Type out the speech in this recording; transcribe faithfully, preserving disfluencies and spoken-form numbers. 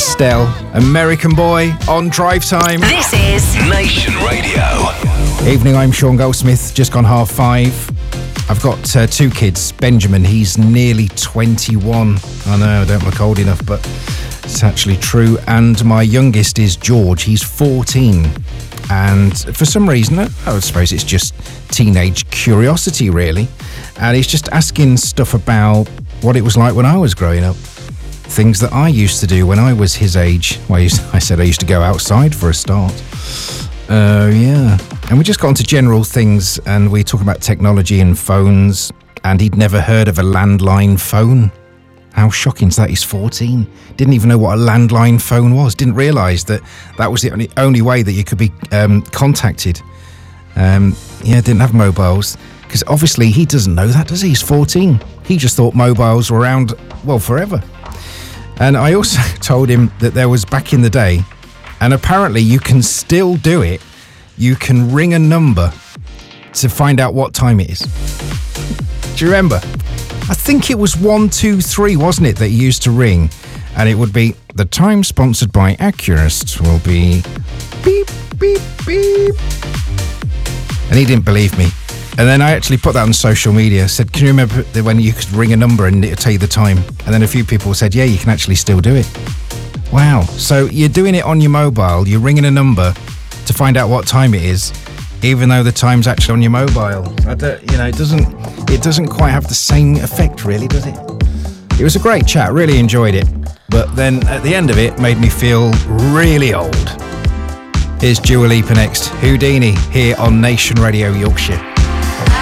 Estelle, American Boy on Drive Time. This is Nation Radio. Evening, I'm Sean Goldsmith, just gone half five. I've got uh, two kids. Benjamin, he's nearly twenty-one. I know, I don't look old enough, but it's actually true. And my youngest is George, he's fourteen. And for some reason, I suppose it's just teenage curiosity, really. And he's just asking stuff about what it was like when I was growing up. Things that I used to do when I was his age. Well, I, used, I said I used to go outside for a start. Uh, yeah. And we just got into general things, and we talk about technology and phones, and he'd never heard of a landline phone. How shocking is that? He's fourteen. Didn't even know what a landline phone was. Didn't realise that that was the only, only way that you could be um, contacted. Um, yeah, didn't have mobiles. Because obviously he doesn't know that, does he? He's fourteen. He just thought mobiles were around, well, forever. And I also told him that there was back in the day, and apparently you can still do it. You can ring a number to find out what time it is. Do you remember? I think it was one two three, wasn't it, that you used to ring? And it would be, the time sponsored by Accurist will be beep, beep, beep. And he didn't believe me. And then I actually put that on social media, said, can you remember when you could ring a number and it'll tell you the time? And then a few people said, yeah, you can actually still do it. Wow. So you're doing it on your mobile, you're ringing a number to find out what time it is, even though the time's actually on your mobile. I don't, you know, it doesn't, it doesn't quite have the same effect, really, does it? It was a great chat, really enjoyed it. But then at the end of it, made me feel really old. Here's Dua Lipa next. Houdini here on Nation Radio Yorkshire.